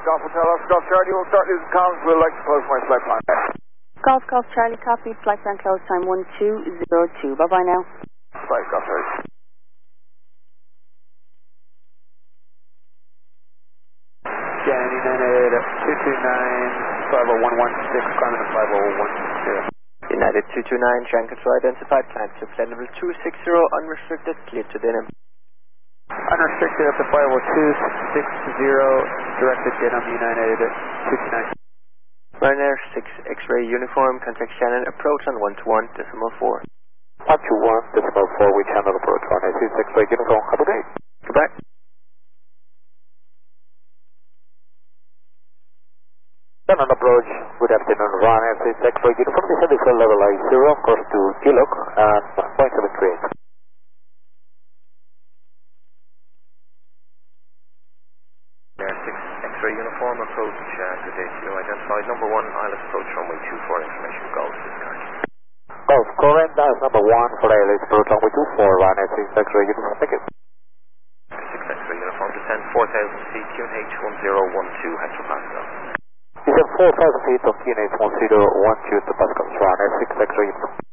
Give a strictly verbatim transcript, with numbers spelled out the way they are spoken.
Golf Hotel Oscar Golf Charlie, we'll start losing comms, we'll like to close my flight plan. Golf Golf Charlie, copy, flight plan close time one two zero two. Bye-bye now. Flight Golf Charlie. Danny United two two nine, five oh one one six, climbing to five oh one zero. United two two nine, Jan control identified, climb to flight level two six zero, unrestricted, clear to Denham. Unrestricted up to five oh two six zero, directed Denham United two two nine. Ryanair six X-ray uniform, contact Shannon, approach on one two one decimal four. one two one decimal four, we channel approach Ryanair six X-ray uniform, have a day. Goodbye. Shannon approach, good afternoon, Ryanair six X-ray uniform, this is level I zero, course to Kilo, and point seven three eight. six X-ray uniform, approach, uh, good day to you, identified number one, Islet approach runway two four, information, Golf, discharge. Golf, current, that's number one, for Islet approach runway two four, Ryanair six X-ray uniform, thank you. six X-ray uniform, descend four thousand feet, Q N H one zero one two, Hector Pascal. Descend four thousand feet of Q N H one zero one two to Pascal, Ryanair six X-ray uniform.